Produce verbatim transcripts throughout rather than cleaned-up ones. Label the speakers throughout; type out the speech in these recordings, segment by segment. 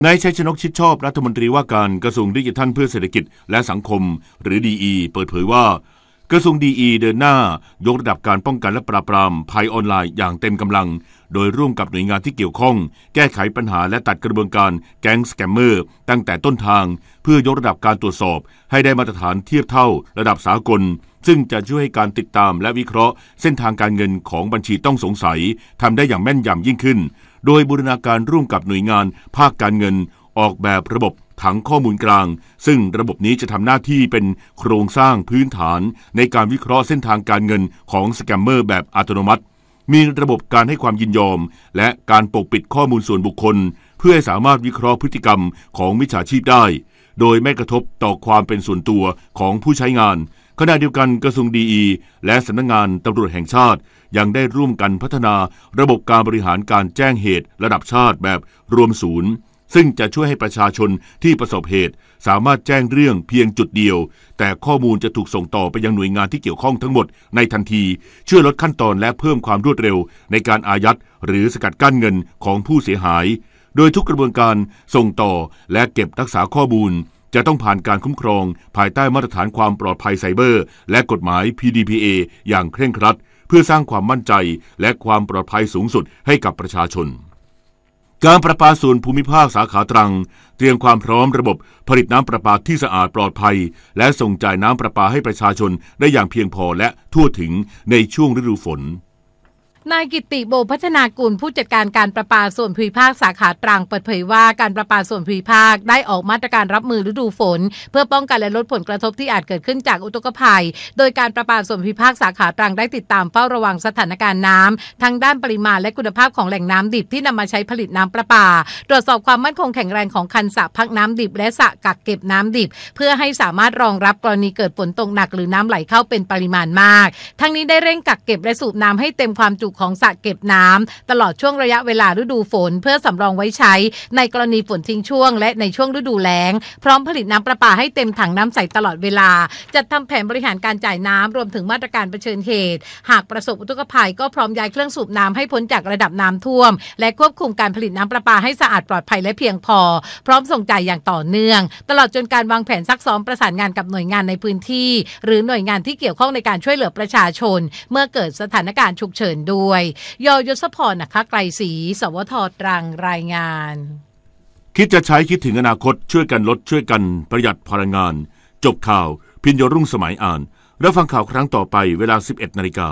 Speaker 1: นายชัยชนกชิดชอบรัฐมนตรีว่าการกระทรวงดิจิทัลเพื่อเศรษฐกิจและสังคมหรือ ดี อี เปิดเผยว่ากระทรวง ดี อี เดินหน้ายกระดับการป้องกันและปราบปรามภัยออนไลน์อย่างเต็มกำลังโดยร่วมกับหน่วยงานที่เกี่ยวข้องแก้ไขปัญหาและตัดกระบวนการแก๊งสแกมเมอร์ตั้งแต่ต้นทางเพื่อยกระดับการตรวจสอบให้ได้มาตรฐานเทียบเท่าระดับสากลซึ่งจะช่วยให้การติดตามและวิเคราะห์เส้นทางการเงินของบัญชีต้องสงสัยทำได้อย่างแม่นยำยิ่งขึ้นโดยบูรณาการร่วมกับหน่วยงานภาคการเงินออกแบบระบบถังข้อมูลกลางซึ่งระบบนี้จะทำหน้าที่เป็นโครงสร้างพื้นฐานในการวิเคราะห์เส้นทางการเงินของสแกมเมอร์แบบอัตโนมัติมีระบบการให้ความยินยอมและการปกปิดข้อมูลส่วนบุคคลเพื่อให้สามารถวิเคราะห์พฤติกรรมของมิจฉาชีพได้โดยไม่กระทบต่อความเป็นส่วนตัวของผู้ใช้งานขณะเดียวกันกระทรวง ดี อี และสำนักงานตำรวจแห่งชาติยังได้ร่วมกันพัฒนาระบบการบริหารการแจ้งเหตุระดับชาติแบบรวมศูนย์ซึ่งจะช่วยให้ประชาชนที่ประสบเหตุสามารถแจ้งเรื่องเพียงจุดเดียวแต่ข้อมูลจะถูกส่งต่อไปยังหน่วยงานที่เกี่ยวข้องทั้งหมดในทันทีช่วยลดขั้นตอนและเพิ่มความรวดเร็วในการอายัดหรือสกัดกั้นเงินของผู้เสียหายโดยทุกกระบวนการส่งต่อและเก็บรักษาข้อมูลจะต้องผ่านการคุ้มครองภายใต้มาตรฐานความปลอดภัยไซเบอร์และกฎหมาย พี ดี พี เอ อย่างเคร่งครัดเพื่อสร้างความมั่นใจและความปลอดภัยสูงสุดให้กับประชาชนการประปาส่วนภูมิภาคสาขาตรังเตรียมความพร้อมระบบผลิตน้ำประปาที่สะอาดปลอดภัยและส่งจ่ายน้ำประปาให้ประชาชนได้อย่างเพียงพอและทั่วถึงในช่วงฤดูฝน
Speaker 2: นายกิตติโบพัฒนากุลผู้จัดการการประปาส่วนภูมิภาคสาขาตรังเปิดเผยว่าการประปาส่วนภูมิภาคได้ออกมาตรการรับมือฤดูฝนเพื่อป้องกันและลดผลกระทบที่อาจเกิดขึ้นจากอุทกภัยโดยการประปาส่วนภูมิภาคสาขาตรังได้ติดตามเฝ้าระวังสถานการณ์น้ำทั้งด้านปริมาณและคุณภาพของแหล่งน้ำดิบที่นำมาใช้ผลิตน้ำประปาตรวจสอบความมั่นคงแข็งแรงของคันสระพักน้ำดิบและสระกักเก็บน้ำดิบเพื่อให้สามารถรองรับกรณีเกิดฝนตกหนักหรือน้ำไหลเข้าเป็นปริมาณมากทั้งนี้ได้เร่งกักเก็บและสูบน้ำให้เต็มความจุของสระเก็บน้ำตลอดช่วงระยะเวลาฤดูฝนเพื่อสำรองไว้ใช้ในกรณีฝนทิ้งช่วงและในช่วงฤดูแล้งพร้อมผลิตน้ำประปาให้เต็มถังน้ำใสตลอดเวลาจัดทำแผนบริหารการจ่ายน้ำรวมถึงมาตรการเผชิญเหตุหากประสบอุทกภัยก็พร้อมย้ายเครื่องสูบน้ำให้พ้นจากระดับน้ำท่วมและควบคุมการผลิตน้ำประปาให้สะอาดปลอดภัยและเพียงพอพร้อมส่งจ่ายอย่างต่อเนื่องตลอดจนการวางแผนซักซ้อมประสานงานกับหน่วยงานในพื้นที่หรือหน่วยงานที่เกี่ยวข้องในการช่วยเหลือประชาชนเมื่อเกิดสถานการณ์ฉุกเฉินด้วยยยศพรนะคะไกรศรีสวทตรังรายงาน
Speaker 1: คิดจะใช้คิดถึงอนาคตช่วยกันลดช่วยกันประหยัดพลังงานจบข่าวพิญโยรุ่งสมัยอ่านรับฟังข่าวครั้งต่อไปเวลา สิบเอ็ดนาฬิกา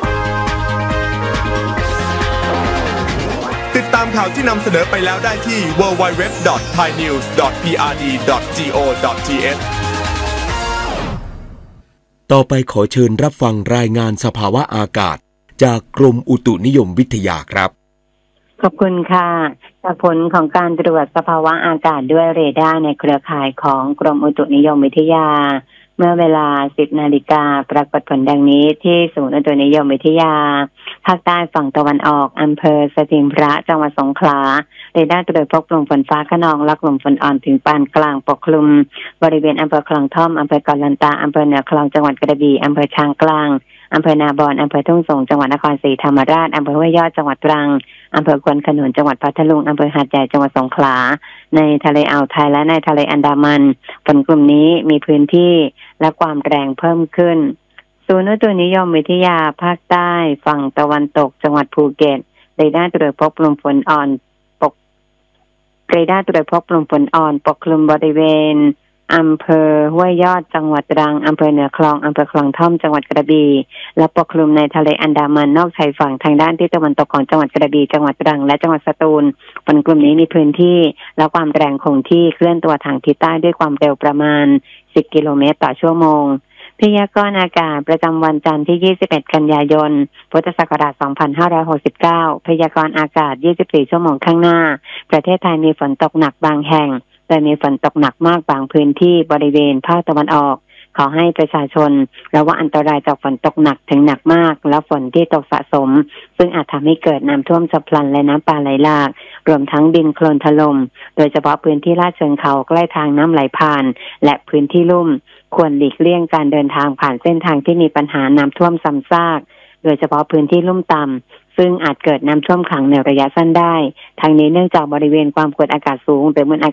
Speaker 3: ติดตามข่าวที่นำเสนอไปแล้วได้ที่ ดับเบิลยู ดับเบิลยู ดับเบิลยู ดอท ไทยนิวส์ ดอท พี อาร์ ดี ดอท จี โอ ดอท ที เอช
Speaker 4: ต่อไปขอเชิญรับฟังรายงานสภาวะอากาศจากกรมอุตุนิยมวิทยาครับ
Speaker 5: ขอบคุณค่ะจากผลของการตรวจสภาวะอากาศด้วยเรดาร์ในเครือข่ายของกรมอุตุนิยมวิทยาเมื่อเวลา สิบนาฬิกาปรากฏผลดังนี้ที่ศูนย์อุตุนิยมวิทยาภาคใต้ฝั่งตะวันออกอำเภอสถิงพระจังหวัดสงขลาเรดาร์ตรวจพบกลุ่มฝนฟ้าคะนองและกลุ่มฝนอ่อนถึงปานกลางปกคลุมบริเวณอำเภอคลองท่อมอำเภอกาลันตาอำเภอเหนือคลองจังหวัดกระบี่อำเภอช้างกลางอำเภอนาบอนอำเภอทุ่งสงจังหวัดนครศรีธรรมราชอำเภอห้วยยอดจังหวัดตรังอำเภอควนขนุนจังหวัดพัทลุงอำเภอหาดใหญ่จังหวัดสงขลาในทะเลอ่าวไทยและในทะเลอันดามันฝนกลุ่มนี้มีพื้นที่และความแรงเพิ่มขึ้นศูนย์อุตุนิยมวิทยาภาคใต้ฝั่งตะวันตกจังหวัดภูเก็ตเรดาร์ตรวจพบกลุ่มฝนอ่อนปกเรดาร์ตรวจพบกลุ่มฝนอ่อนปกคลุมบริเวณอำเภอห้วยยอดจังหวัดตรังอำเภอเหนือคลองอำเภอคลองท่อมจังหวัดกระบี่และปกคลุมในทะเลอันดามันนอกชายฝั่งทางด้านที่ตะวันตกของจังหวัดกระบี่จังหวัดตรังและจังหวัดสตูลฝนกลุ่มนี้มีพื้นที่และความแรงคงที่เคลื่อนตัวทางทิศใต้ด้วยความเร็วประมาณสิบกิโลเมตรต่อชั่วโมงพยากรณ์อากาศประจำวันจันทร์ที่ยี่สิบเอ็ดกันยายนพุทธศักราชสองพันห้าร้อยหกสิบเก้าพยากรณ์อากาศยี่สิบสี่ชั่วโมงข้างหน้าประเทศไทยมีฝนตกหนักบางแห่งแต่มีฝนตกหนักมากบางพื้นที่บริเวณภาคตะวันออกขอให้ประชาชนระวังอันตรายจากฝนตกหนักถึงหนักมากและฝนที่ตกสะสมซึ่งอาจทำให้เกิดน้ำท่วมฉับพลันและน้ำป่าไหลหลากรวมทั้งดินโคลนถล่มโดยเฉพาะพื้นที่ลาดเชิงเขาใกล้ทางน้ำไหลผ่านและพื้นที่ลุ่มควรหลีกเลี่ยงการเดินทางผ่านเส้นทางที่มีปัญหาน้ำท่วมซ้ำซากโดยเฉพาะพื้นที่ลุ่มต่ำซึ่งอาจเกิดน้ำท่วมขังในระยะสั้นได้ทางนี้เนื่องจากบริเวณความกดอากาศสูงหรือมวลอากาศ